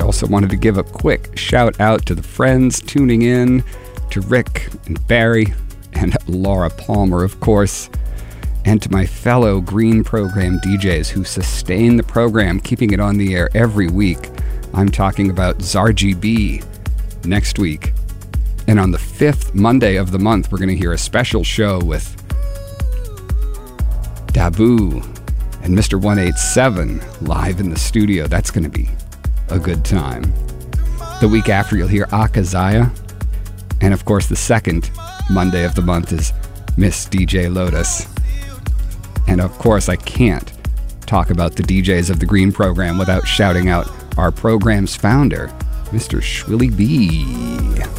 also wanted to give a quick shout out to the friends tuning in, to Rick and Barry and Laura Palmer, of course, and to my fellow Green Program DJs who sustain the program, keeping it on the air every week. I'm talking about Zargi B next week. And on the 5th Monday of the month, we're going to hear a special show with Dabu and Mr. 187 live in the studio. That's going to be a good time. The week after, you'll hear Akazaya. And of course, the 2nd Monday of the month is Miss DJ Lotus. And of course, I can't talk about the DJs of the Green Program without shouting out our program's founder, Mr. Schwilly B.